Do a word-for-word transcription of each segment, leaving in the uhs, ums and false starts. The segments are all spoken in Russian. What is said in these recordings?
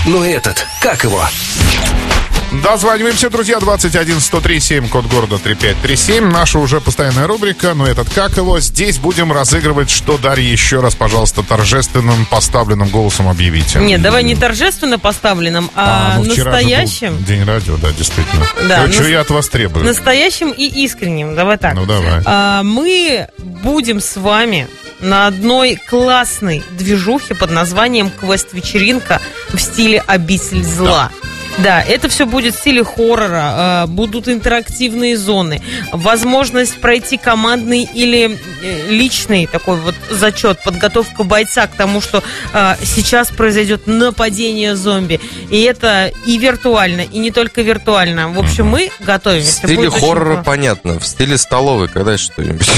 ну этот, как его? Дозваниваемся, друзья, двадцать один сто три семь, код города три пять три семь. Наша уже постоянная рубрика, но этот как его. Здесь будем разыгрывать, что, Дарья, еще раз, пожалуйста, торжественным поставленным голосом объявите. Нет, давай не торжественно поставленным, а, а ну, настоящим. День радио, да, действительно. Да, что нас... я от вас требую? Настоящим и искренним, давай так. Ну, давай. А, мы будем с вами на одной классной движухе под названием «Квест-вечеринка» в стиле «Обитель зла». Да. Да, это все будет в стиле хоррора, будут интерактивные зоны, возможность пройти командный или личный такой вот зачет, подготовка бойца к тому, что сейчас произойдет нападение зомби. И это и виртуально, и не только виртуально. В общем, мы готовимся. В стиле хоррора понятно, в стиле столовой, когда что-нибудь.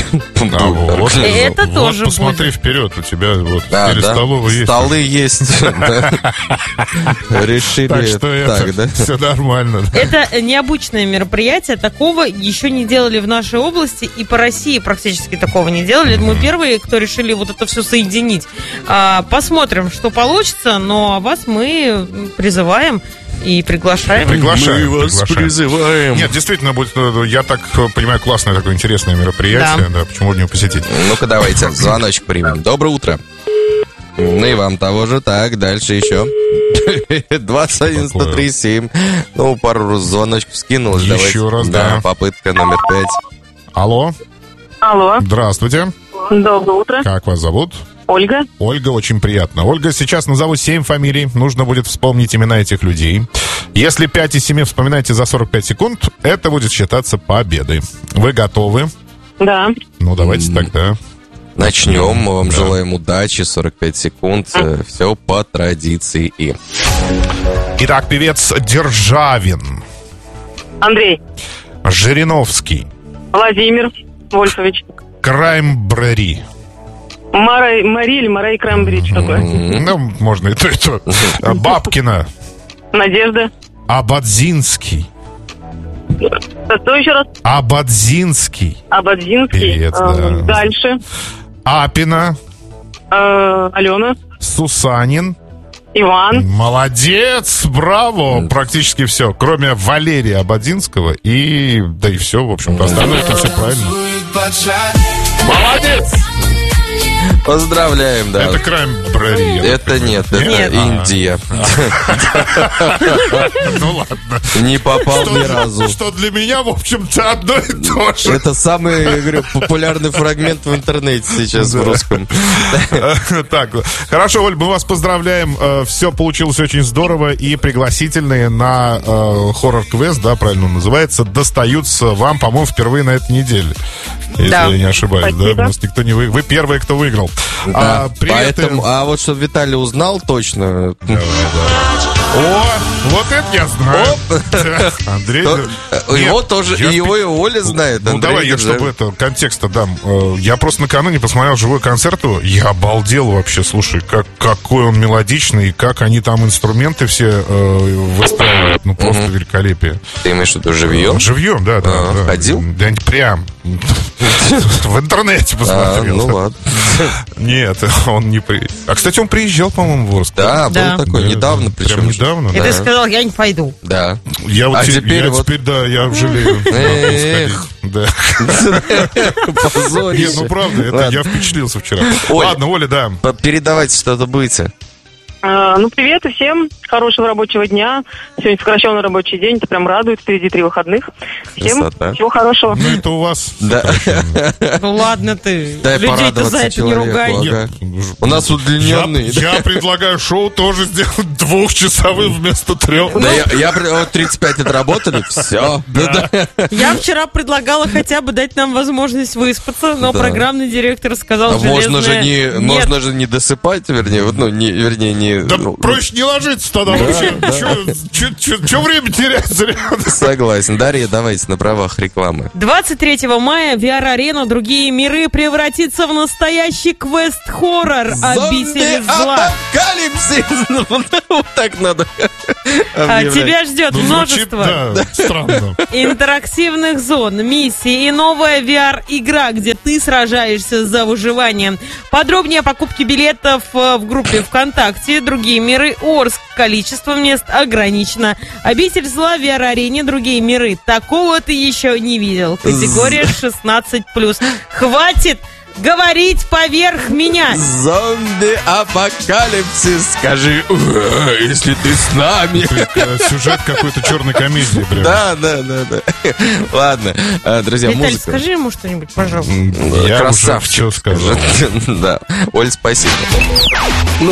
Это тоже будет. Посмотри вперед, у тебя вот в стиле столовой есть. Столы есть. Решили. Так что это все нормально. Это необычное мероприятие, такого еще не делали в нашей области, и по России практически такого не делали. Мы первые, кто решили вот это все соединить. Посмотрим, что получится, но вас мы призываем и приглашаем. Приглашаем. Мы вас приглашаем. призываем. Нет, действительно, будет, я так понимаю, классное такое интересное мероприятие. Да, да, почему не посетить? Ну-ка, давайте, звоночек примем. Доброе утро. Ну и вам того же. Так, дальше еще. двадцать один сто три семь. Ну, пару раз звоночков скинулось. Еще давайте. раз, да. да. Попытка номер пять. Алло. Алло. Здравствуйте. Доброе утро. Как вас зовут? Ольга. Ольга, очень приятно. Ольга, сейчас назову семь фамилий. Нужно будет вспомнить имена этих людей. Если пять из семи вспоминаете за сорок пять секунд, это будет считаться победой. Вы готовы? Да. Ну, давайте тогда. Начнем. Мы вам да. желаем удачи. сорок пять секунд. А. Все по традиции. Итак, певец Державин. Андрей. Жириновский. Владимир Вольфович. Краймбрери. Марай, Мари или Марай Краймбрери, что такое? Ну, можно и то, и то. Бабкина. Надежда. Абадзинский. Что еще раз? Абадзинский. Абадзинский. Певец, а, да. Дальше. Апина. А, Алена. Сусанин. Иван. Молодец, браво. Практически все, кроме Валерия Абадзинского. И, да и все, в общем-то, остальное это все правильно. Молодец! Поздравляем, да. Это Краймбрери. Это нет, это нет. Индия. Ну ладно. Не попал ни разу. Что для меня, в общем-то, одно и то же. Это самый, я говорю, популярный фрагмент в интернете сейчас в русском. Так, хорошо, Оль, мы вас поздравляем. Все получилось очень здорово. И пригласительные на хоррор-квест, да, правильно он называется, достаются вам, по-моему, впервые на этой неделе. Если да. я не ошибаюсь, Спасибо. да? У нас никто не вы... Вы первые, кто выиграл. Да. А, Поэтому, и... а вот что Виталий узнал точно. Давай, давай. О, вот это я знаю. Андрей, То, Нет, его тоже, я и его впи... и Оля знает. Ну Андрей, давай, я, да. чтобы это контекста дам. Я просто накануне посмотрел живой концерт, я обалдел вообще, слушай, как, какой он мелодичный, как они там инструменты все э, выстраивают, ну просто угу. великолепие. Ты имеешь в виду живьем? Живьем, да, да. А, да. Ходил? Да, прям. В интернете посмотрел. Ну ладно. Нет, он не при... А, кстати, он приезжал, по-моему, в Орск. Да, Да. был такой, недавно причем. Прям недавно, И да. ты сказал, я не пойду. Да. Я вот А те- теперь я вот- теперь, да, я жалею. Эх. Да. Позорище. Нет, ну правда, это Ладно. я впечатлился вчера. Оль. Ладно, Оля, да. Передавайте что-то будете. А, ну, привет и всем. Хорошего рабочего дня. Сегодня сокращенный рабочий день. Это прям радует. Впереди три выходных. Всем Красота. всего хорошего. Ну это у вас. Да. Ну ладно ты. Дай Людей-то порадоваться за это не человеку, ругай. ага. У нас удлиненный. Я, я предлагаю шоу тоже сделать двухчасовым вместо трех. Да, я, я при- вот тридцать пять отработали, все. Я вчера предлагала хотя бы дать нам возможность выспаться, но Да. программный директор сказал, А можно же железное не, нет. можно же не досыпать, вернее, вот, ну, не, вернее, не. Да ну, проще не ложиться тогда. Че время терять зря? Согласен. Дарья, давайте на правах рекламы. двадцать третьего мая ви ар-арена «Другие миры» превратится в настоящий квест-хоррор «Обитель зла». Зомби-апокалипсис! Вот так надо. А объявлять. тебя ждет Ну, звучит, множество да, странно. интерактивных зон, миссий и новая ви ар-игра, где ты сражаешься за выживание. Подробнее о покупке билетов э, в группе ВКонтакте «Другие миры Орск». количество мест ограничено. Обитель зла, VR-арене, другие миры. Такого ты еще не видел. Категория шестнадцать плюс. Хватит говорить поверх меня. Зомби-апокалипсис. Скажи, если ты с нами. Сюжет какой-то черной комедии. Прям. Да, да, да, да. Ладно, друзья, Виталий, музыка. скажи ему что-нибудь, пожалуйста. Я Красавчик. уже все сказал. Да. Оль, спасибо.